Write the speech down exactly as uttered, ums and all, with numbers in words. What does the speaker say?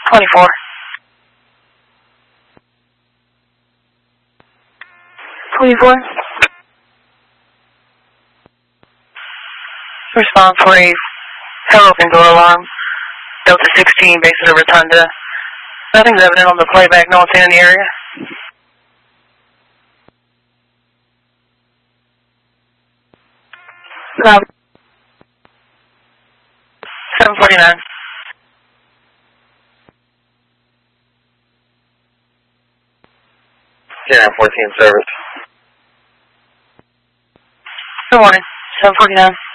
twenty-four. twenty-four. Response for a hell open door alarm. Delta sixteen, base at a rotunda. Nothing's evident on the playback. No one's seen in the area. No. seven forty-nine. ten fourteen service. Good morning. seven forty-nine.